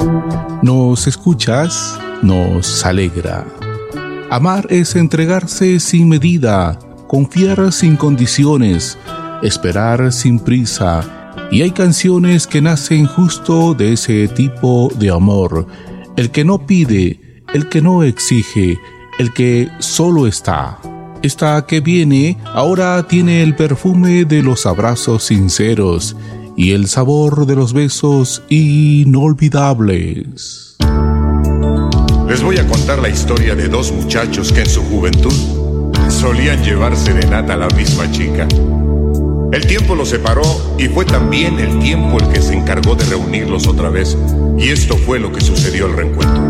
Nos escuchas, nos alegra. Amar es entregarse sin medida, confiar sin condiciones, esperar sin prisa. Y hay canciones que nacen justo de ese tipo de amor. El que no pide, el que no exige, el que solo está. Esta que viene ahora tiene el perfume de los abrazos sinceros y el sabor de los besos inolvidables. Les voy a contar la historia de dos muchachos que en su juventud solían llevar serenata a la misma chica. El tiempo los separó y fue también el tiempo el que se encargó de reunirlos otra vez. Y esto fue lo que sucedió al reencuentro.